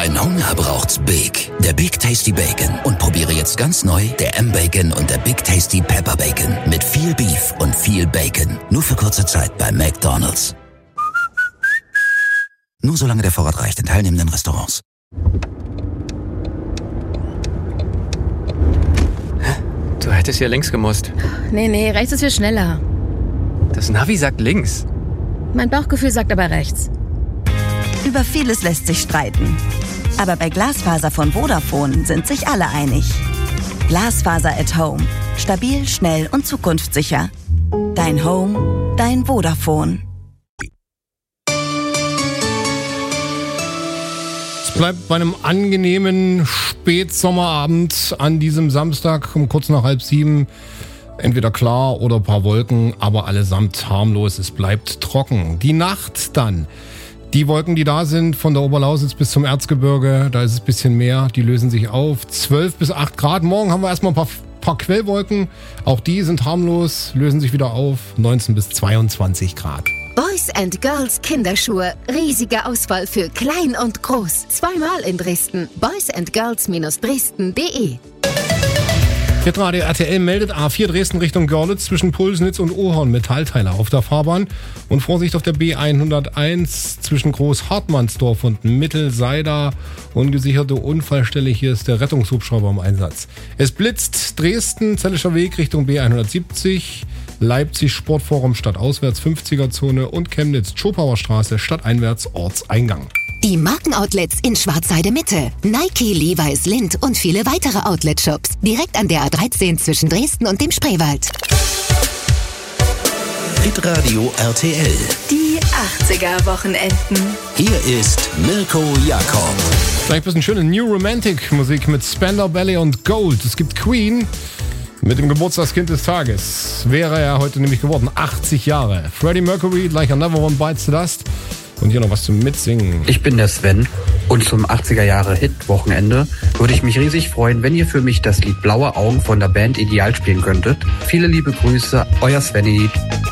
Dein Hunger braucht's Big. Der Big Tasty Bacon. Und probiere jetzt ganz neu der M-Bacon und der Big Tasty Pepper Bacon. Mit viel Beef und viel Bacon. Nur für kurze Zeit bei McDonald's. Nur solange der Vorrat reicht in teilnehmenden Restaurants. Du hättest hier links gemusst. Nee, rechts ist viel schneller. Das Navi sagt links. Mein Bauchgefühl sagt aber rechts. Über vieles lässt sich streiten. Aber bei Glasfaser von Vodafone sind sich alle einig. Glasfaser at Home. Stabil, schnell und zukunftssicher. Dein Home, dein Vodafone. Es bleibt bei einem angenehmen Spätsommerabend an diesem Samstag um kurz nach 6:30. Entweder klar oder ein paar Wolken, aber allesamt harmlos. Es bleibt trocken. Die Nacht dann. Die Wolken, die da sind, von der Oberlausitz bis zum Erzgebirge, da ist es ein bisschen mehr, die lösen sich auf. 12 bis 8 Grad. Morgen haben wir erstmal ein paar Quellwolken. Auch die sind harmlos, lösen sich wieder auf. 19 bis 22 Grad. Boys and Girls Kinderschuhe. Riesige Auswahl für klein und groß. Zweimal in Dresden. boysandgirls-dresden.de. Hitradio RTL meldet A4 Dresden Richtung Görlitz zwischen Pulsnitz und Ohorn Metallteiler auf der Fahrbahn. Und Vorsicht auf der B101 zwischen Großhartmannsdorf und Mittelseider. Ungesicherte Unfallstelle, hier ist der Rettungshubschrauber im Einsatz. Es blitzt Dresden, Zellischer Weg Richtung B170. Leipzig Sportforum stadtauswärts 50er-Zone und Chemnitz Schopauer-Straße stadteinwärts Ortseingang. Die Markenoutlets in Schwarzheide Mitte. Nike, Levi's, Lindt und viele weitere Outlet-Shops. Direkt an der A13 zwischen Dresden und dem Spreewald. Hitradio RTL. Die 80er-Wochenenden. Hier ist Mirko Jakob. Gleich ein bisschen schöne New Romantic Musik mit Spandau Ballet und Gold. Es gibt Queen mit dem Geburtstagskind des Tages. Wäre er heute nämlich geworden. 80 Jahre. Freddie Mercury, Like Another One Bites the Dust. Und hier noch was zum Mitsingen. Ich bin der Sven und zum 80er-Jahre-Hit-Wochenende würde ich mich riesig freuen, wenn ihr für mich das Lied Blaue Augen von der Band Ideal spielen könntet. Viele liebe Grüße, euer Svenny.